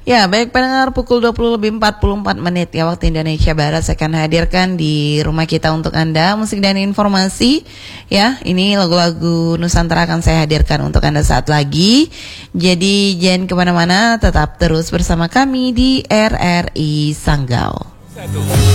Ya, baik pendengar, pukul 20:44 ya waktu Indonesia Barat, saya akan hadirkan di rumah kita untuk Anda musik dan informasi. Ya, ini lagu-lagu Nusantara akan saya hadirkan untuk Anda saat lagi. Jadi jangan kemana-mana, tetap terus bersama kami di RRI Sanggau.